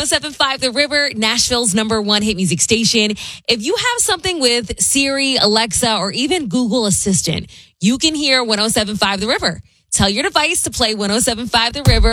107.5 The River, Nashville's #1 hit music station. If you have something with Siri, Alexa, or even Google Assistant, you can hear 107.5 The River. Tell your device to play 107.5 The River